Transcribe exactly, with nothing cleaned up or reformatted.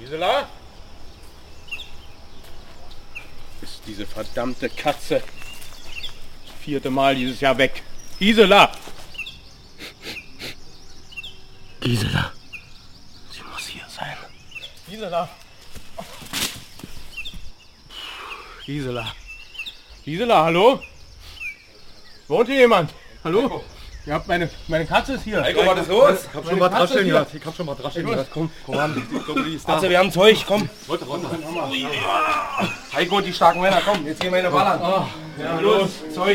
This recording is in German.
Gisela? Ist diese verdammte Katze. Das vierte Mal dieses Jahr weg. Gisela! Gisela. Sie muss hier sein. Gisela. Gisela. Gisela, hallo? Wohnt hier jemand? Hallo? Ihr habt meine, meine Katze ist hier. Heiko, was ist los? Ich hab schon mal Drascheln gehört. Ich hab schon mal Drascheln gehört. Komm, komm an. Also, wir haben Zeug, komm. Leute, runter. Heiko, die starken Männer, komm, jetzt gehen wir in den Ballern. Ja, los, Zeug.